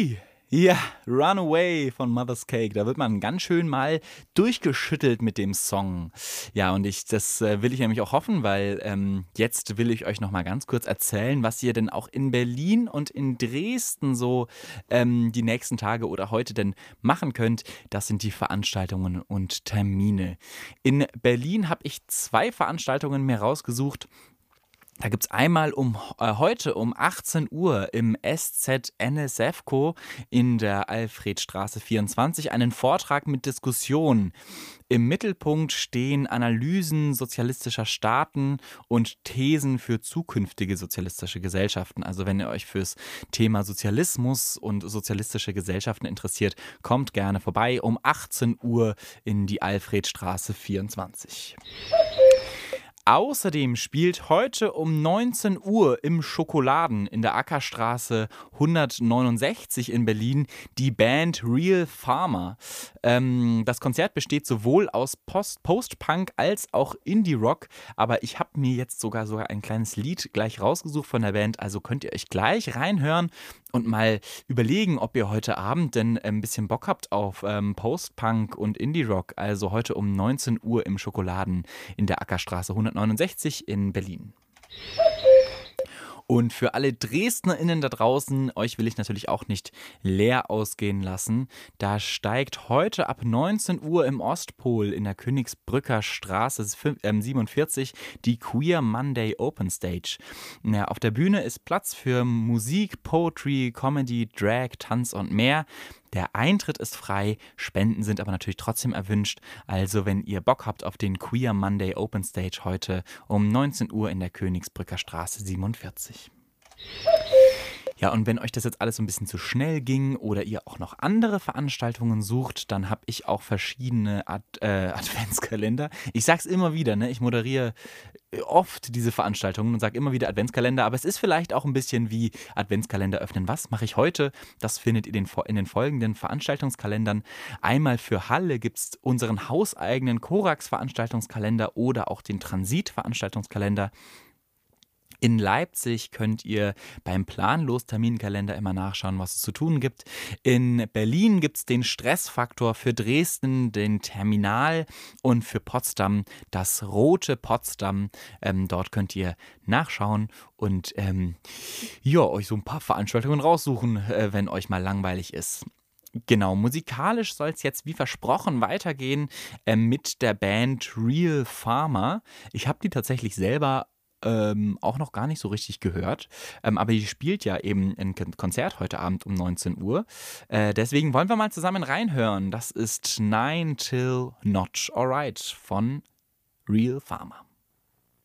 Hui, ja, Runaway von Mother's Cake. Da wird man ganz schön mal durchgeschüttelt mit dem Song. Ja, und das will ich nämlich auch hoffen, weil jetzt will ich euch noch mal ganz kurz erzählen, was ihr denn auch in Berlin und in Dresden so die nächsten Tage oder heute denn machen könnt. Das sind die Veranstaltungen und Termine. In Berlin habe ich 2 Veranstaltungen mir rausgesucht. Da gibt es einmal heute um 18 Uhr im SZ NSFCO in der Alfredstraße 24 einen Vortrag mit Diskussion. Im Mittelpunkt stehen Analysen sozialistischer Staaten und Thesen für zukünftige sozialistische Gesellschaften. Also wenn ihr euch fürs Thema Sozialismus und sozialistische Gesellschaften interessiert, kommt gerne vorbei um 18 Uhr in die Alfredstraße 24. Außerdem spielt heute um 19 Uhr im Schokoladen in der Ackerstraße 169 in Berlin die Band Real Farmer. Das Konzert besteht sowohl aus Post-Punk als auch Indie-Rock, aber ich habe mir jetzt sogar ein kleines Lied gleich rausgesucht von der Band, also könnt ihr euch gleich reinhören und mal überlegen, ob ihr heute Abend denn ein bisschen Bock habt auf Post-Punk und Indie-Rock. Also heute um 19 Uhr im Schokoladen in der Ackerstraße 169 in Berlin. Und für alle DresdnerInnen da draußen, euch will ich natürlich auch nicht leer ausgehen lassen. Da steigt heute ab 19 Uhr im Ostpol in der Königsbrücker Straße 47 die Queer Monday Open Stage. Ja, auf der Bühne ist Platz für Musik, Poetry, Comedy, Drag, Tanz und mehr. Der Eintritt ist frei, Spenden sind aber natürlich trotzdem erwünscht. Also wenn ihr Bock habt auf den Queer Monday Open Stage heute um 19 Uhr in der Königsbrücker Straße 47. Ja, und wenn euch das jetzt alles so ein bisschen zu schnell ging oder ihr auch noch andere Veranstaltungen sucht, dann habe ich auch verschiedene Adventskalender. Ich sag's immer wieder, ne? Ich moderiere oft diese Veranstaltungen und sage immer wieder Adventskalender, aber es ist vielleicht auch ein bisschen wie Adventskalender öffnen. Was mache ich heute? Das findet ihr in den folgenden Veranstaltungskalendern. Einmal für Halle gibt es unseren hauseigenen Korax-Veranstaltungskalender oder auch den Transit-Veranstaltungskalender. In Leipzig könnt ihr beim Planlos-Terminkalender immer nachschauen, was es zu tun gibt. In Berlin gibt es den Stressfaktor, für Dresden den Terminal und für Potsdam das Rote Potsdam. Dort könnt ihr nachschauen und euch so ein paar Veranstaltungen raussuchen, wenn euch mal langweilig ist. Genau, musikalisch soll es jetzt wie versprochen weitergehen mit der Band Real Farmer. Ich habe die tatsächlich selber auch noch gar nicht so richtig gehört. Aber die spielt ja eben ein Konzert heute Abend um 19 Uhr. Deswegen wollen wir mal zusammen reinhören. Das ist 9 Till Not Alright von Real Farmer.